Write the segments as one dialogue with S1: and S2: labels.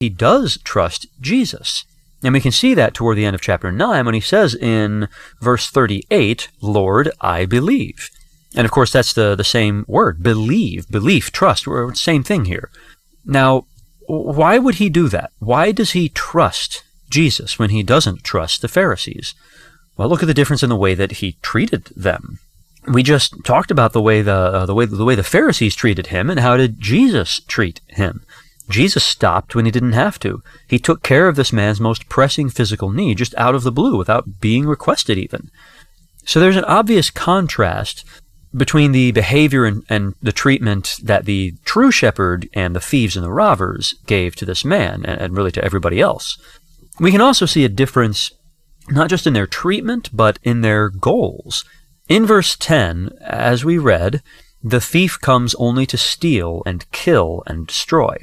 S1: he does trust Jesus. And we can see that toward the end of chapter 9 when he says in verse 38, "Lord, I believe." And of course, that's the same word, believe, belief, trust, we're same thing here. Now, why would he do that? Why does he trust Jesus when he doesn't trust the Pharisees? Well, look at the difference in the way that he treated them. We just talked about the way the Pharisees treated him, and how did Jesus treat him? Jesus stopped when he didn't have to. He took care of this man's most pressing physical need just out of the blue, without being requested even. So there's an obvious contrast between the behavior and the treatment that the true shepherd and the thieves and the robbers gave to this man, and really to everybody else. We can also see a difference not just in their treatment, but in their goals. In verse 10, as we read, "The thief comes only to steal and kill and destroy.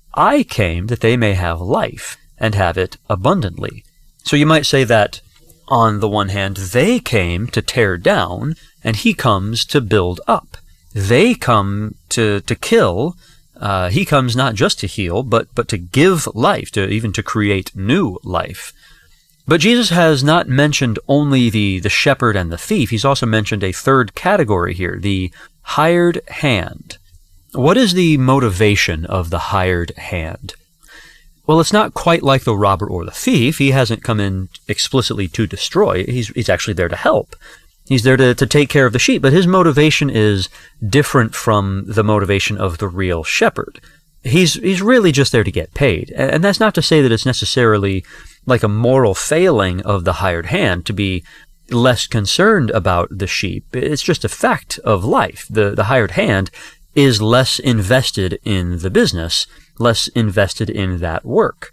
S1: I came that they may have life, and have it abundantly." So you might say that, on the one hand, they came to tear down, and he comes to build up. They come to kill. He comes not just to heal, but to give life, even to create new life. But Jesus has not mentioned only the shepherd and the thief. He's also mentioned a third category here, the hired hand. What is the motivation of the hired hand? Well, it's not quite like the robber or the thief. He hasn't come in explicitly to destroy. He's actually there to help. He's there to take care of the sheep, but his motivation is different from the motivation of the real shepherd. He's really just there to get paid. And that's not to say that it's necessarily like a moral failing of the hired hand to be less concerned about the sheep. It's just a fact of life. The hired hand is less invested in the business, less invested in that work.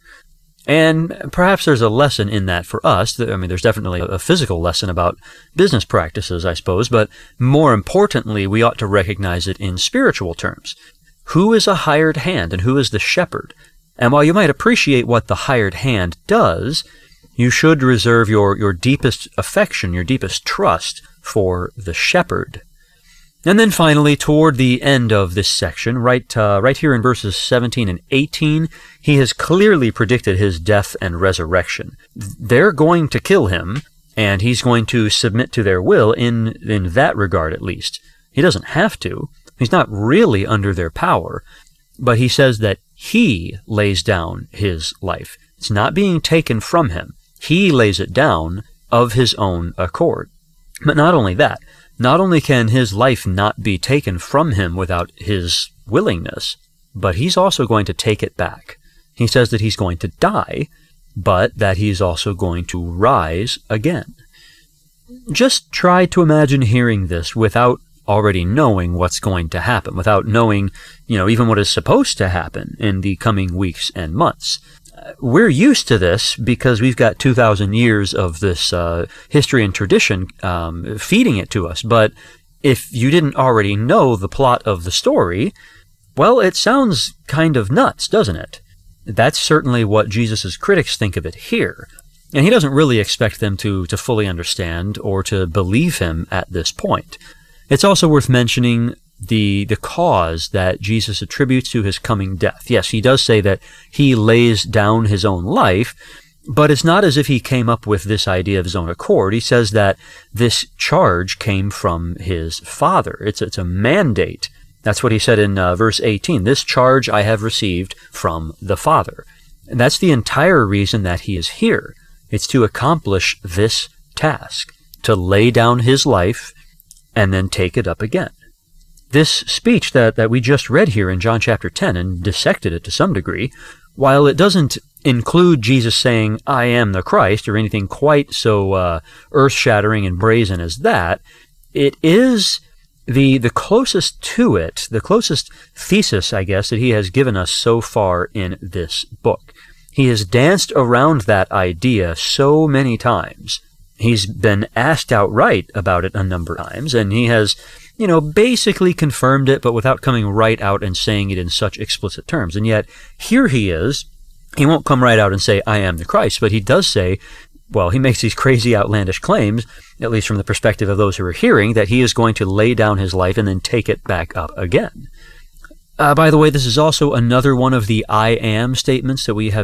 S1: And perhaps there's a lesson in that for us. I mean, there's definitely a physical lesson about business practices, I suppose, but more importantly, we ought to recognize it in spiritual terms. Who is a hired hand and who is the shepherd? And while you might appreciate what the hired hand does, you should reserve your deepest affection, your deepest trust for the shepherd. And then finally, toward the end of this section, right here in verses 17 and 18, he has clearly predicted his death and resurrection. They're going to kill him, and he's going to submit to their will in that regard at least. He doesn't have to. He's not really under their power, but he says that he lays down his life. It's not being taken from him. He lays it down of his own accord. But not only that, not only can his life not be taken from him without his willingness, but he's also going to take it back. He says that he's going to die, but that he's also going to rise again. Just try to imagine hearing this without already knowing what's going to happen, without knowing, even what is supposed to happen in the coming weeks and months. We're used to this because we've got 2,000 years of this history and tradition feeding it to us. But if you didn't already know the plot of the story, well, it sounds kind of nuts, doesn't it? That's certainly what Jesus' critics think of it here. And he doesn't really expect them to fully understand or to believe him at this point. It's also worth mentioning the cause that Jesus attributes to his coming death. Yes, he does say that he lays down his own life, but it's not as if he came up with this idea of his own accord. He says that this charge came from his Father. It's a mandate. That's what he said in verse 18. "This charge I have received from the Father." And that's the entire reason that he is here. It's to accomplish this task, to lay down his life and then take it up again. This speech that we just read here in John chapter 10 and dissected it to some degree, while it doesn't include Jesus saying, "I am the Christ," or anything quite so earth-shattering and brazen as that, it is the closest to it, the closest thesis, I guess, that he has given us so far in this book. He has danced around that idea so many times. He's been asked outright about it a number of times, and he has, basically confirmed it, but without coming right out and saying it in such explicit terms. And yet, here he is. He won't come right out and say, "I am the Christ," but he does say, well, he makes these crazy, outlandish claims, at least from the perspective of those who are hearing, that he is going to lay down his life and then take it back up again. By the way, this is also another one of the I am statements that we have